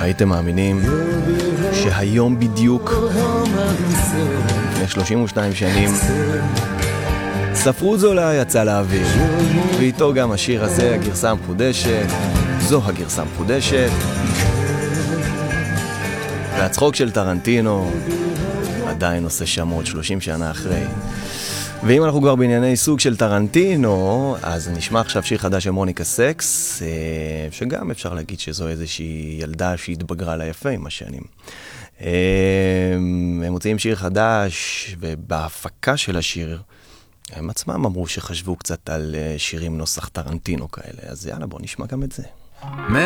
הייתם מאמינים שהיום בדיוק, לפני 32 שנים, ספרות זולה יצא לאוויר, ואיתו גם השיר הזה, הגרסה המחודשת, זו הגרסה המחודשת, והצחוק של טרנטינו עדיין עושה שמות 30 שנה אחרי. ואם אנחנו כבר בענייני סוג של טרנטינו, אז נשמע עכשיו שיר חדש של מוניקה סקס, שגם אפשר להגיד שזו איזושהי ילדה שהתבגרה לה יפה עם השנים. הם מוצאים שיר חדש, ובהפקה של השיר, הם עצמם אמרו שחשבו קצת על שירים נוסח טרנטינו כאלה, אז יאללה, בוא נשמע גם את זה.